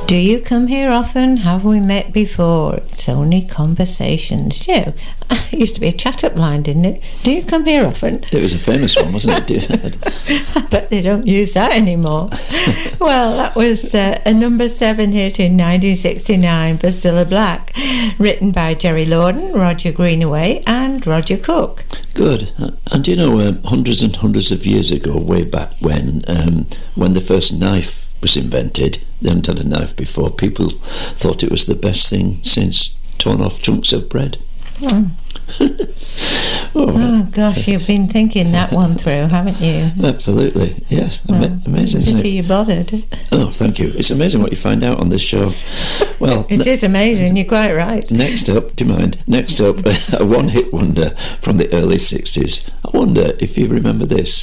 Do you come here often? Have we met before? It's only conversations. You know, it used to be a chat-up line, didn't it? Do you come here often? It was a famous one, wasn't it? I bet they don't use that anymore. Well, that was a number 7 hit in 1969 for Cilla Black, written by Jerry Lorden, Roger Greenaway and Roger Cook. Good. And you know, hundreds and hundreds of years ago, way back when the first knife was invented, they hadn't had a knife before, people thought it was the best thing since torn off chunks of bread. Oh gosh, you've been thinking that one through, haven't you? Absolutely, yes. Well, amazing, isn't it? You bothered. Oh, thank you. It's amazing what you find out on this show. Well, it is amazing, you're quite right. Next up, do you mind? Next up, a one-hit wonder from the early 60s. I wonder if you remember this.